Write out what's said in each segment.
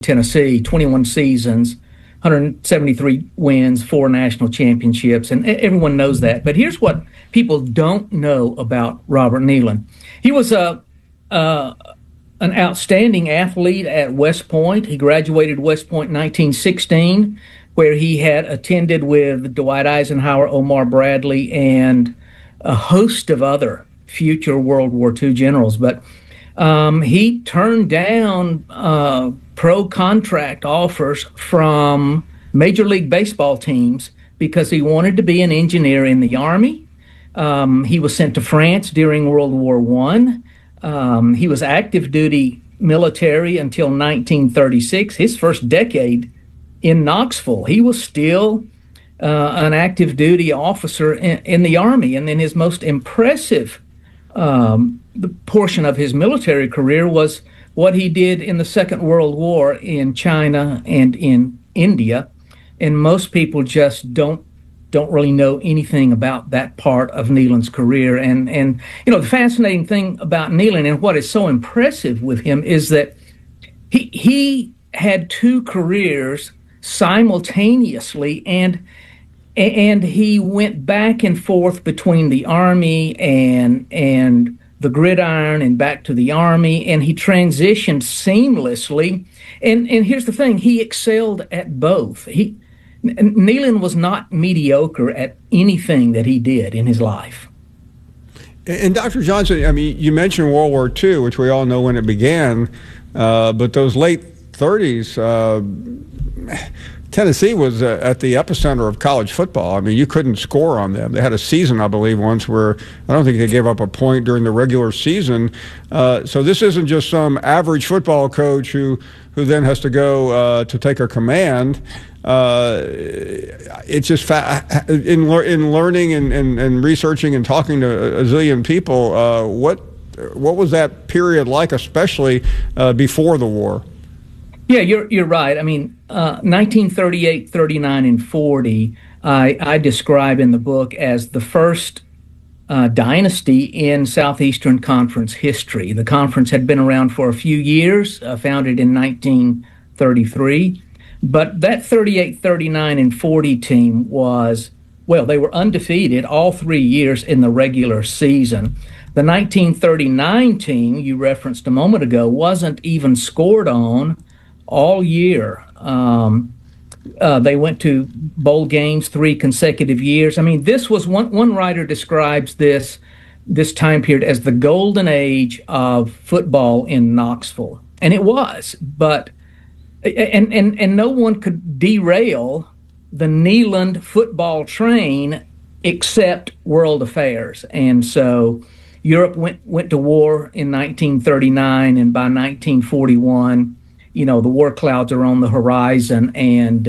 Tennessee, 21 seasons, 173 wins, four national championships, and everyone knows that. But here's what people don't know about Robert Neyland. He was an outstanding athlete at West Point. He graduated West Point in 1916, where he had attended with Dwight Eisenhower, Omar Bradley, and a host of other future World War II generals. But he turned down pro contract offers from Major League Baseball teams because he wanted to be an engineer in the Army. He was sent to France during World War I. He was active duty military until 1936. His first decade in Knoxville, he was still an active duty officer in the Army. And then his most impressive the portion of his military career was what he did in the Second World War in China and in India. And most people just don't really know anything about that part of Neyland's career. And the fascinating thing about Neyland and what is so impressive with him is that he had two careers simultaneously, and he went back and forth between the Army and the gridiron and back to the Army, and he transitioned seamlessly. And here's the thing, he excelled at both. Neyland was not mediocre at anything that he did in his life. And Dr. Johnson, I mean, you mentioned World War II, which we all know when it began, but those late 30s, Tennessee was at the epicenter of college football. I mean, you couldn't score on them. They had a season, I believe, once where I don't think they gave up a point during the regular season. So this isn't just some average football coach who then has to go to take a command. It's just in learning and researching and talking to a zillion people. What was that period like, especially before the war? Yeah, you're right. I mean, 1938, 39, and 40, I describe in the book as the first dynasty in Southeastern Conference history. The conference had been around for a few years, founded in 1933. But that 38, 39, and 40 team they were undefeated all 3 years in the regular season. The 1939 team you referenced a moment ago wasn't even scored on all year. They went to bowl games 3 consecutive years. I mean, this was one writer describes this time period as the golden age of football in Knoxville. And it was, but and no one could derail the Neyland football train except world affairs. And so Europe went to war in 1939, and by 1941, the war clouds are on the horizon, and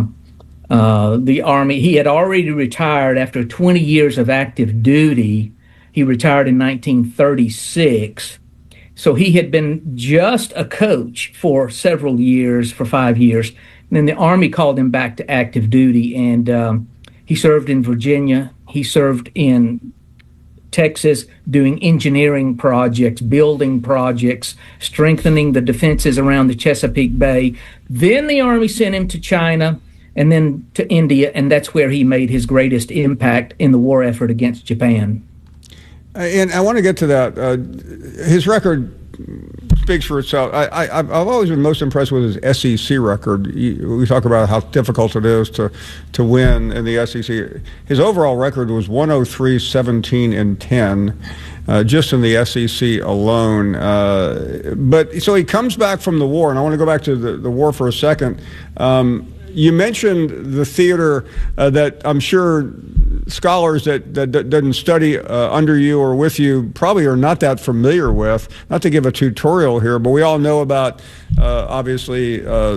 the Army, he had already retired after 20 years of active duty. He retired in 1936. So he had been just a coach for several years, for 5 years. And then the Army called him back to active duty, and he served in Virginia. He served in Texas doing engineering projects, building projects, strengthening the defenses around the Chesapeake Bay. Then the Army sent him to China and then to India, and that's where he made his greatest impact in the war effort against Japan. And I want to get to that. His record speaks for itself. I've always been most impressed with his SEC record. We talk about how difficult it is to win in the SEC. His overall record was 103, 17, and 10, just in the SEC alone. But so he comes back from the war, and I want to go back to the war for a second. You mentioned the theater that I'm sure scholars that didn't study under you or with you probably are not that familiar with. Not to give a tutorial here, but we all know about obviously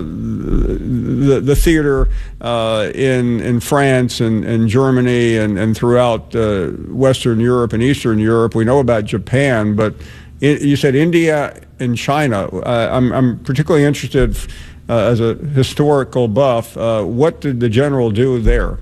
the theater in France and Germany and throughout Western Europe and Eastern Europe. We know about Japan, but you said India and China. I'm particularly interested. As a historical buff, what did the general do there?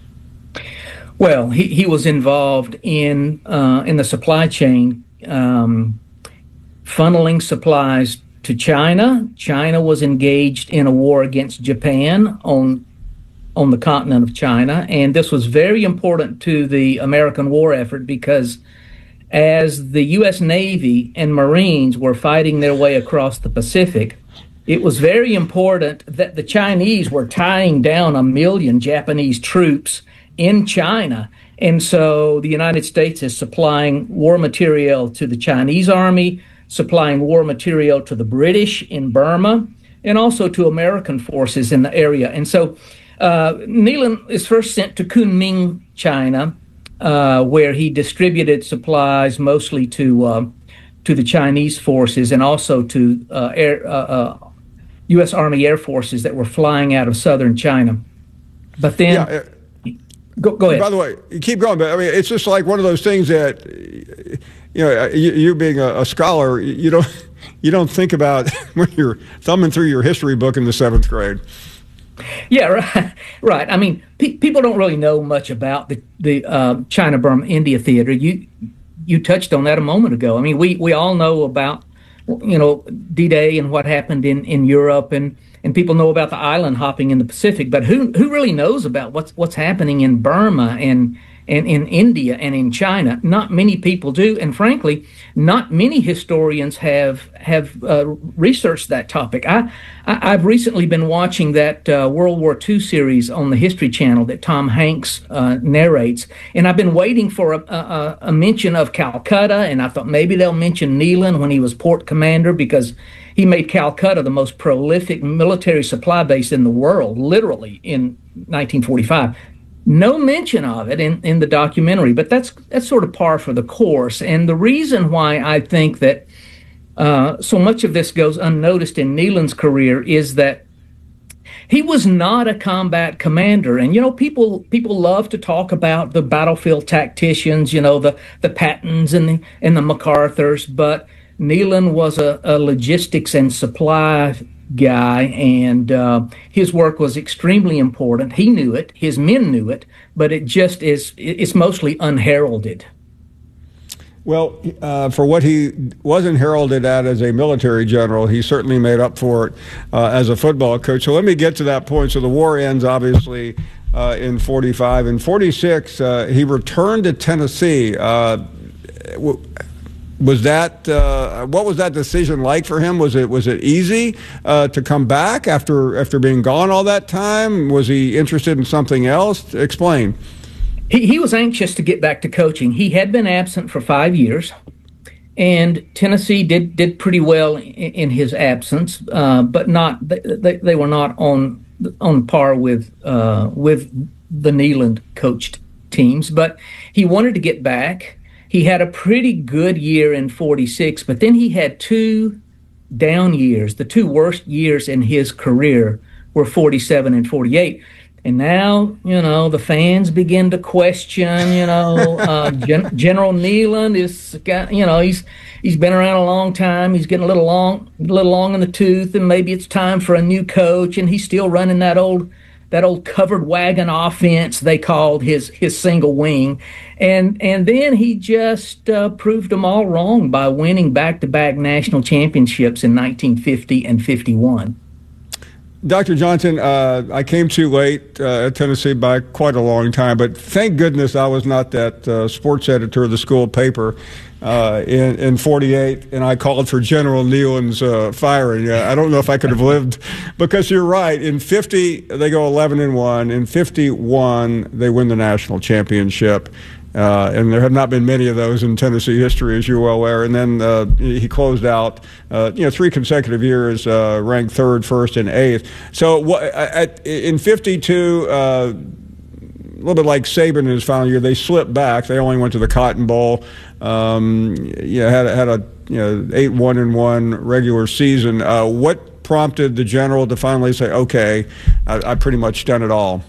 Well, he was involved in the supply chain, funneling supplies to China. China was engaged in a war against Japan on the continent of China, and this was very important to the American war effort because as the U.S. Navy and Marines were fighting their way across the Pacific, it was very important that the Chinese were tying down 1 million Japanese troops in China. And so the United States is supplying war material to the Chinese army, supplying war material to the British in Burma, and also to American forces in the area. And so Neyland is first sent to Kunming, China, where he distributed supplies mostly to the Chinese forces and also to U.S. Army Air Forces that were flying out of southern China. But then, go ahead. By the way, you keep going, but I mean, it's just like one of those things that you being a scholar, you don't think about when you're thumbing through your history book in the 7th grade. Yeah, right. I mean, people don't really know much about the China-Burma-India theater. You touched on that a moment ago. I mean, we all know about, D-Day and what happened in Europe, and people know about the island hopping in the Pacific. But who really knows about what's happening in Burma and in India and in China? Not many people do, and frankly, not many historians have researched that topic. I've recently been watching that World War II series on the History Channel that Tom Hanks narrates, and I've been waiting for a mention of Calcutta, and I thought maybe they'll mention Neyland when he was port commander, because he made Calcutta the most prolific military supply base in the world, literally, in 1945. No mention of it in the documentary, but that's sort of par for the course. And the reason why I think that so much of this goes unnoticed in Neyland's career is that he was not a combat commander. And, people love to talk about the battlefield tacticians, the Pattons and the MacArthurs, but Neyland was a logistics and supply guy, and his work was extremely important. He knew it, his men knew it, but it's mostly unheralded. Well, for what he wasn't heralded at as a military general, he certainly made up for it as a football coach. So let me get to that point. So the war ends, obviously, in 45. In 46, he returned to Tennessee. Was that what was that decision like for him? Was it easy to come back after being gone all that time? Was he interested in something else? Explain. He was anxious to get back to coaching. He had been absent for 5 years, and Tennessee did pretty well in his absence, but not they were not on par with the Neyland coached teams. But he wanted to get back. He had a pretty good year in 46, but then he had 2 down years. The 2 worst years in his career were 47 and 48. And now, the fans begin to question, General Neyland he's been around a long time. He's getting a little long in the tooth, and maybe it's time for a new coach. And he's still running that old covered wagon offense they called his single wing. And then he just proved them all wrong by winning back-to-back national championships in 1950 and 51. Dr. Johnson, I came too late at Tennessee by quite a long time, but thank goodness I was not that sports editor of the school paper in 48, and I called for General Neyland's firing. I don't know if I could have lived, because you're right. In 50, they go 11-1. In 51, they win the national championship. And there have not been many of those in Tennessee history, as you're well aware. And then he closed out, 3 consecutive years, ranked 3rd, 1st, and 8th. So in 52, a little bit like Saban in his final year, they slipped back. They only went to the Cotton Bowl. Had a 8-1-1 regular season. What prompted the general to finally say, "Okay, I pretty much done it all"?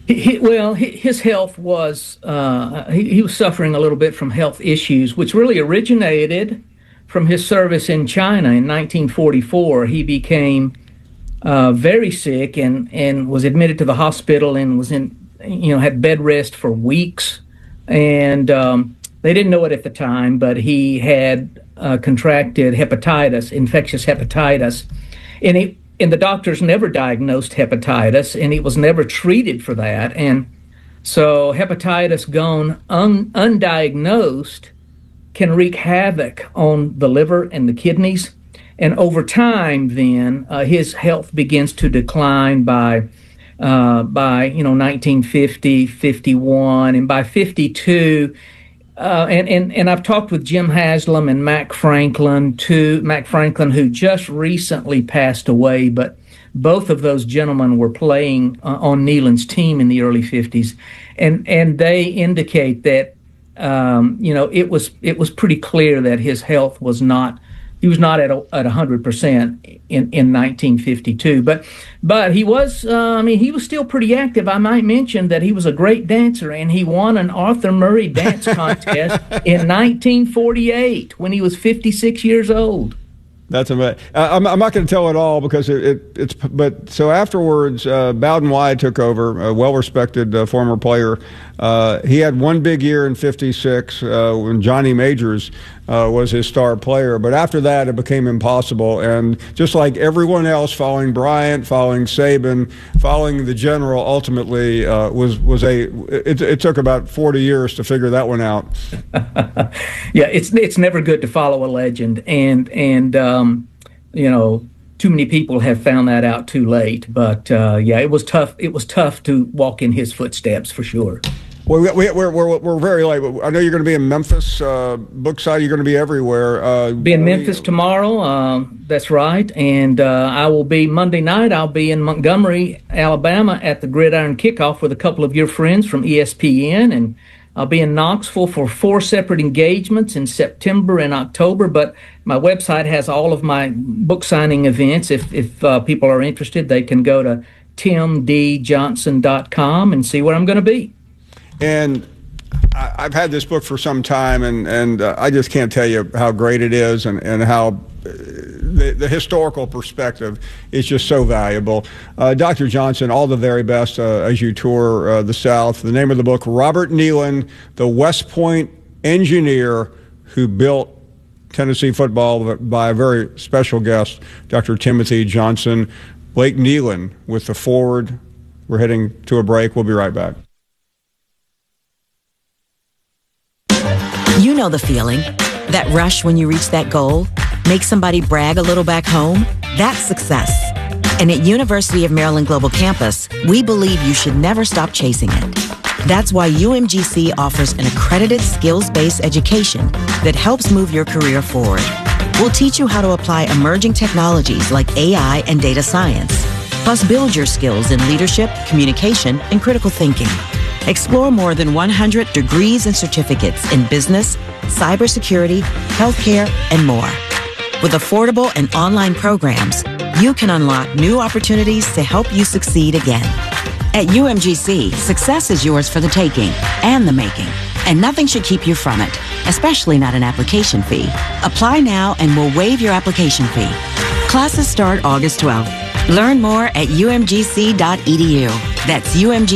His health was, he was suffering a little bit from health issues, which really originated from his service in China in 1944. He became very sick and was admitted to the hospital and was had bed rest for weeks. And they didn't know it at the time, but he had contracted hepatitis, infectious hepatitis, and the doctors never diagnosed hepatitis, and he was never treated for that. And so hepatitis gone undiagnosed can wreak havoc on the liver and the kidneys. And over time, then his health begins to decline by 1950, 51, and by 52. And I've talked with Jim Haslam and Mac Franklin, who just recently passed away, but both of those gentlemen were playing on Neyland's team in the early 50s, and they indicate that it was pretty clear that his health was not. He was not at 100% in 1952, but he was. He was still pretty active. I might mention that he was a great dancer, and he won an Arthur Murray dance contest in 1948 when he was 56 years old. That's amazing. I'm not going to tell it all because it's. But so afterwards, Bowden Wyatt took over, a well-respected former player. He had one big year in '56 when Johnny Majors was his star player. But after that, it became impossible. And just like everyone else, following Bryant, following Saban, following the General, ultimately it took about 40 years to figure that one out. Yeah, it's never good to follow a legend, and too many people have found that out too late. But it was tough. It was tough to walk in his footsteps for sure. Well, we're very late. I know you're going to be in Memphis, Bookside. You're going to be everywhere. Be in Memphis tomorrow. That's right. And I will be Monday night. I'll be in Montgomery, Alabama, at the Gridiron Kickoff with a couple of your friends from ESPN, and I'll be in Knoxville for 4 separate engagements in September and October. But my website has all of my book signing events. If people are interested, they can go to timdjohnson.com and see where I'm going to be. And I've had this book for some time, and I just can't tell you how great it is, and how the historical perspective is just so valuable. Dr. Johnson, all the very best as you tour the South. The name of the book, Robert Neyland, the West Point engineer who built Tennessee football, by a very special guest, Dr. Timothy Johnson. Blake Neyland with the forward. We're heading to a break. We'll be right back. You know the feeling, that rush when you reach that goal, make somebody brag a little back home. That's success. And at University of Maryland Global Campus, we believe you should never stop chasing it. That's why UMGC offers an accredited skills-based education that helps move your career forward. We'll teach you how to apply emerging technologies like AI and data science, plus build your skills in leadership, communication, and critical thinking. Explore more than 100 degrees and certificates in business, cybersecurity, healthcare, and more. With affordable and online programs, you can unlock new opportunities to help you succeed again. At UMGC, success is yours for the taking and the making, and nothing should keep you from it, especially not an application fee. Apply now and we'll waive your application fee. Classes start August 12th. Learn more at umgc.edu. That's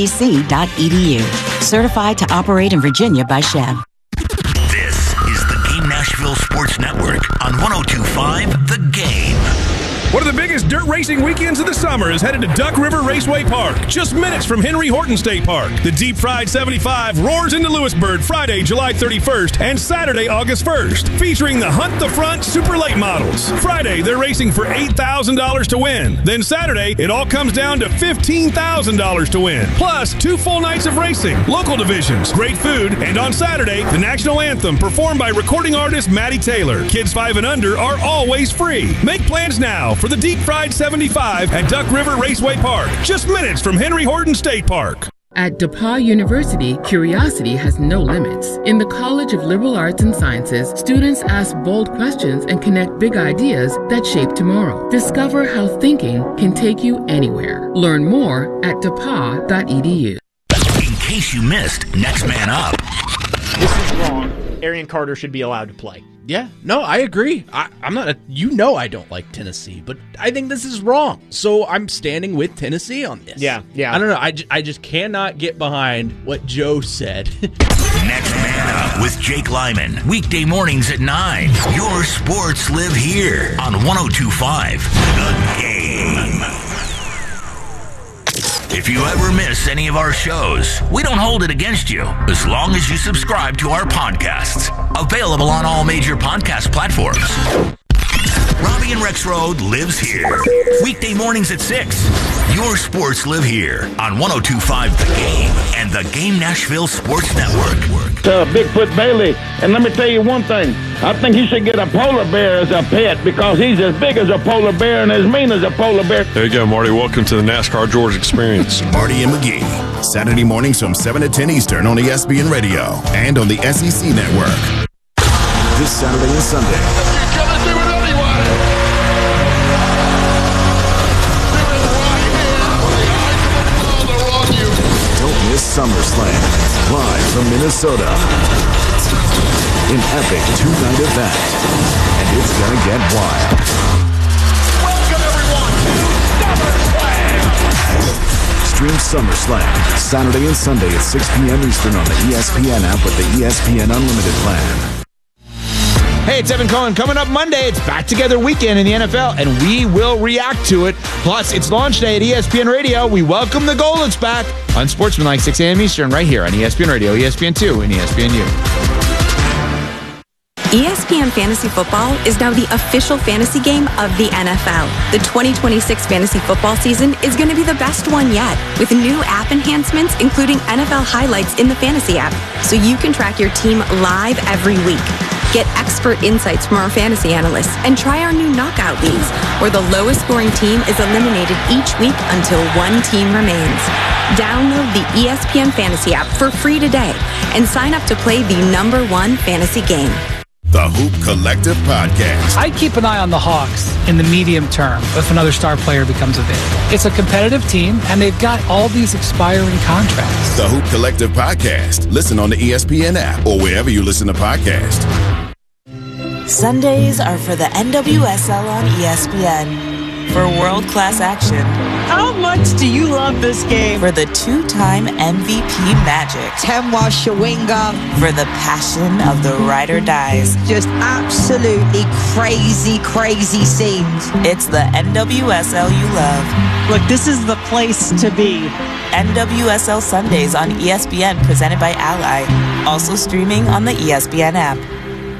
umgc.edu. Certified to operate in Virginia by Chev. This is the Game Nashville Sports Network on 102.5 The Game. One of the biggest dirt racing weekends of the summer is headed to Duck River Raceway Park, just minutes from Henry Horton State Park. The Deep Fried 75 roars into Lewisburg Friday, July 31st and Saturday, August 1st, featuring the Hunt the Front Super Late models. Friday, they're racing for $8,000 to win. Then Saturday, it all comes down to $15,000 to win. Plus, 2 full nights of racing, local divisions, great food, and on Saturday, the national anthem performed by recording artist Maddie Taylor. Kids 5 and under are always free. Make plans now for the Deep Fried 75 at Duck River Raceway Park, just minutes from Henry Horton State Park. At DePauw University, curiosity has no limits. In the College of Liberal Arts and Sciences, students ask bold questions and connect big ideas that shape tomorrow. Discover how thinking can take you anywhere. Learn more at depaw.edu. In case you missed Next Man Up. This is wrong. Arian Carter should be allowed to play. Yeah, no, I agree. I'm not, I don't like Tennessee, but I think this is wrong. So I'm standing with Tennessee on this. Yeah. I don't know. I just cannot get behind what Joe said. Next Man Up with Jake Lyman. Weekday mornings at 9. Your sports live here on 102.5 The Game. If you ever miss any of our shows, we don't hold it against you as long as you subscribe to our podcasts. Available on all major podcast platforms. Robbie and Rexroad lives here. Weekday mornings at 6. Your sports live here on 102.5 The Game and the Game Nashville Sports Network. Bigfoot Bailey, and let me tell you one thing. I think he should get a polar bear as a pet because he's as big as a polar bear and as mean as a polar bear. There you go, Marty. Welcome to the NASCAR George experience. Marty and McGee, Saturday mornings from 7 to 10 Eastern on ESPN Radio and on the SEC Network. This Saturday and Sunday. Don't miss SummerSlam, live from Minnesota. An epic two-night event, and it's gonna get wild. Welcome everyone to SummerSlam! Stream SummerSlam Saturday and Sunday at 6 p.m. Eastern on the ESPN app with the ESPN Unlimited plan. Hey, it's Evan Cohen. Coming up Monday, it's Back Together Weekend in the NFL, and we will react to it. Plus, it's launch day at ESPN Radio. We welcome the Goldens back on Sportsmanlike, 6 a.m. Eastern, right here on ESPN Radio, ESPN2, and ESPNU. ESPN Fantasy Football is now the official fantasy game of the NFL. The 2026 fantasy football season is going to be the best one yet, with new app enhancements, including NFL highlights in the fantasy app, so you can track your team live every week. Get expert insights from our fantasy analysts and try our new knockout leagues, where the lowest scoring team is eliminated each week until one team remains. Download the ESPN Fantasy app for free today and sign up to play the #1 fantasy game. The Hoop Collective Podcast. I keep an eye on the Hawks in the medium term if another star player becomes available. It's a competitive team, and they've got all these expiring contracts. The Hoop Collective Podcast. Listen on the ESPN app or wherever you listen to podcasts. Sundays are for the NWSL on ESPN. For world-class action. How much do you love this game? For the two-time MVP Magic. Temwa Shawinga. For the passion of the ride or dies. Just absolutely crazy, crazy scenes. It's the NWSL you love. Look, this is the place to be. NWSL Sundays on ESPN, presented by Ally. Also streaming on the ESPN app.